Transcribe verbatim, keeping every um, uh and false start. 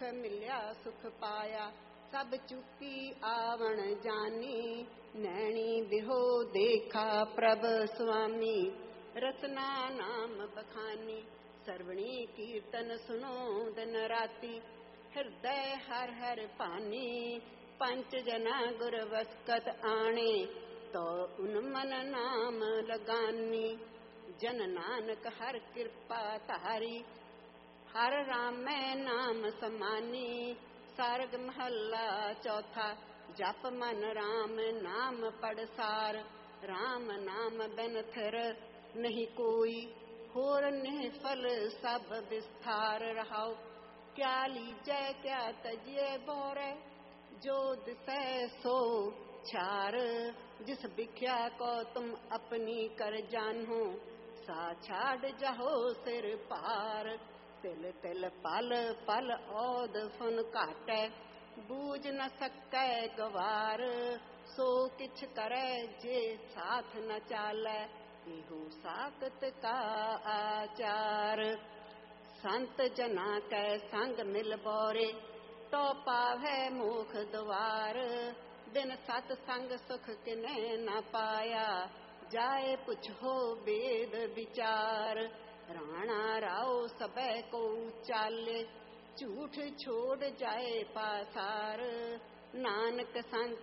मिल्या सुख पाया। सब चुकी आवण जानी, नैनी बिहो देखा प्रभ स्वामी। रसना नाम बखानी, सर्वणी कीर्तन सुनो दिन राती। हृदय हर हर पानी, पंच जना गुर वस्कत आणे। तो उन मन नाम लगानी, जन नानक हर कृपा तारी। हर राम मैं नाम समानी, सारग महला चौथा। जप मन राम नाम पड़सार, राम नाम बिन थिर नहीं कोई। होर निफल सब विस्तार रहाओ। क्या लीजै क्या तजिए बोरे, जो दिसै सो छार। जिस भिख्या को तुम अपनी कर जानो, सा छाड़ जाहो सिर पार। तिल तिल पल पल औद फुन काटै, बूझ न सकै गवार। सो किछ करे जे साथ न चालै, एहो साकत का आचार। संत जना कै संग मिल बोरे, तो पावै मोख द्वार। बिन सत संग सुख किने न पाया, जाए पुछो वेद विचार। राणा राव सबै को चाले, झूठ छोड़ जाए पासार। नानक संत